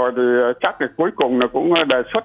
rồi thì chắc là cuối cùng là cũng đề xuất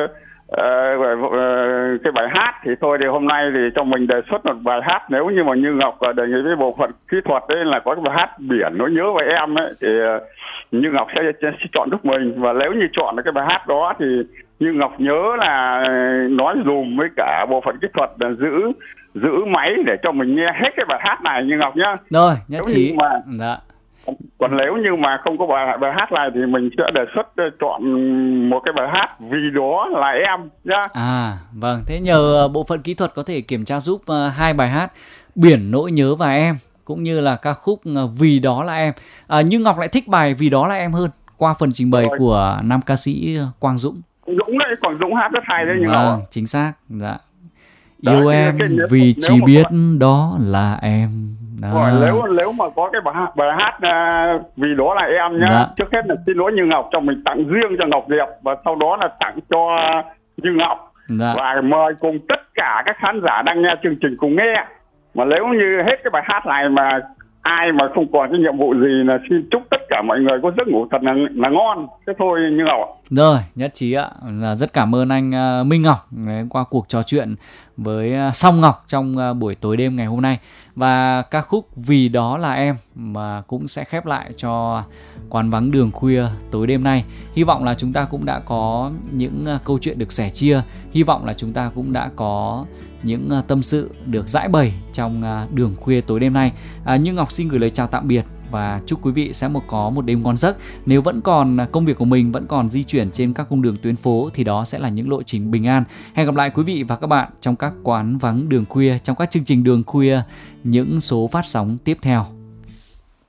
cái bài hát. Thì thôi thì hôm nay thì cho mình đề xuất một bài hát, nếu như mà Như Ngọc đề nghị với bộ phận kỹ thuật đấy là có cái bài hát Biển Nỗi Nhớ Về Em ấy, thì Như Ngọc sẽ chọn giúp mình. Và nếu như chọn được cái bài hát đó thì Như Ngọc nhớ là nói dùm với cả bộ phận kỹ thuật là giữ máy để cho mình nghe hết cái bài hát này Như Ngọc nhá. Rồi, nhất trí. Dạ. Còn nếu như mà không có bài hát này thì mình sẽ đề xuất chọn một cái bài hát Vì Đó Là Em nhá. Vâng, thế nhờ bộ phận kỹ thuật có thể kiểm tra giúp hai bài hát Biển Nỗi Nhớ Và Em cũng như là ca khúc Vì Đó Là Em. Nhưng Ngọc lại thích bài Vì Đó Là Em hơn qua phần trình bày của nam ca sĩ Quang Dũng. Quang Dũng hát rất hay đấy Như Ngọc. Chính xác. Dạ. Yêu em vì chỉ biết đó là em. Rồi, nếu mà có cái bài hát Vì Đó Là Em nhá. Dạ. Trước hết là xin lỗi Như Ngọc, cho mình tặng riêng cho Ngọc Diệp và sau đó là tặng cho Như Ngọc. Dạ. Và mời cùng tất cả các khán giả đang nghe chương trình cùng nghe. Mà nếu như hết cái bài hát này mà ai mà không còn cái nhiệm vụ gì là xin chúc tất cả mọi người có giấc ngủ thật là ngon. Thế thôi Như Ngọc ạ. Rồi, nhất trí ạ. Rất cảm ơn anh Minh Ngọc qua cuộc trò chuyện với Song Ngọc trong buổi tối đêm ngày hôm nay. Và ca khúc Vì Đó Là Em mà cũng sẽ khép lại cho Quán Vắng Đường Khuya tối đêm nay. Hy vọng là chúng ta cũng đã có những câu chuyện được sẻ chia. Hy vọng là chúng ta cũng đã có những tâm sự được giải bày trong Đường Khuya tối đêm nay. Như Ngọc xin gửi lời chào tạm biệt và chúc quý vị sẽ có một đêm ngon giấc. Nếu vẫn còn công việc của mình vẫn còn di chuyển trên các cung đường tuyến phố thì đó sẽ là những lộ trình bình an. Hẹn gặp lại quý vị và các bạn trong các quán vắng đường khuya, trong các chương trình đường khuya, những số phát sóng tiếp theo.